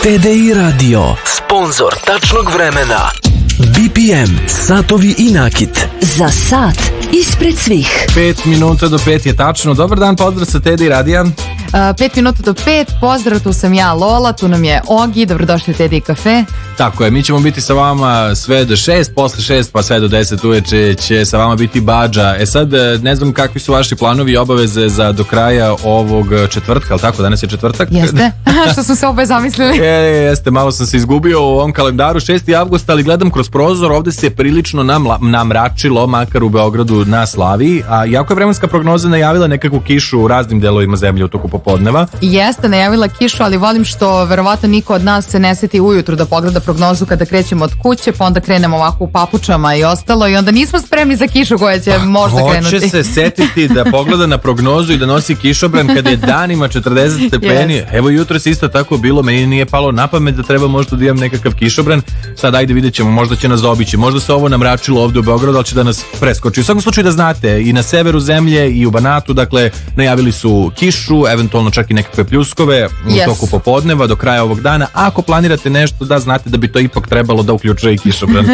TDI Radio, sponsor tačnog vremena. BPM, satovi i nakit. Za sat ispred svih. 5 minuta do 5 je tačno. Dobar dan, pozdrav sa TDI Radija. 5 minuta do 5, pozdrav, tu sam ja, Lola, tu nam je Ogi, dobrodošli u TDI Cafe. Tako je, mi ćemo biti sa vama sve do 6, posle 6 pa sve do 10 uveče će sa vama biti Badža. Sad, ne znam kakvi su vaši planovi i obaveze za do kraja ovog četvrtka, ali tako, danas je četvrtak? Jeste, što smo se oboje zamislili. Jeste, malo sam se izgubio u ovom kalendaru, 6. avgust, ali gledam kroz prozor, ovde se prilično namračilo, makar u Beogradu na Slaviji, a jako je vremenska prognoza najavila nekakvu kišu u raznim delovima zemlje u toku popodneva. Jeste, najavila kišu, ali volim što verovatno niko od nas se ne seti ujutru da pogleda prognozu kada krećemo od kuće, pa onda krenemo ovako u papučama i ostalo i onda nismo spremni za kišu koja će možda krenuti. Hoće se setiti da pogleda na prognozu i da nosi kišobran kada je danima 40 stepeni. Yes. Evo jutro se isto tako bilo, meni nije palo na pamet da treba možda da imam nekakav kišobran. Sad ajde vidjet ćemo, možda će nas zaobići. Možda se ovo namračilo ovde u Beogradu, ali će da nas preskoči. U svakom slučaju da znate, i na severu zemlje i u Banatu, dakle, najavili su kišu, eventualno čak i nekakve pljuskove u toku popodneva do kraja ovog dana. Ako planirate nešto, da znate da bi to ipak trebalo da uključuje i kišobran.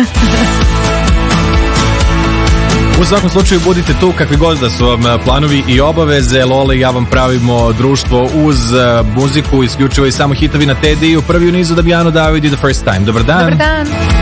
U svakom slučaju budite tu kakvi god da su vam planovi i obaveze. Lola i ja vam pravimo društvo uz muziku, isključivo i samo hitovi na TDI-u. Prvi u nizu Dabijano Davidi, The First Time. Dobar dan. Dobar dan.